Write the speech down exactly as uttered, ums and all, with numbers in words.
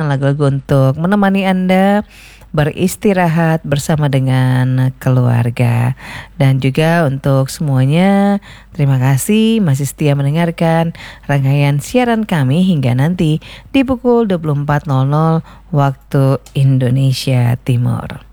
putarkan lagu-lagu untuk menemani Anda beristirahat bersama dengan keluarga. Dan juga untuk semuanya, terima kasih masih setia mendengarkan rangkaian siaran kami hingga nanti di pukul dua puluh empat nol nol waktu Indonesia Timur.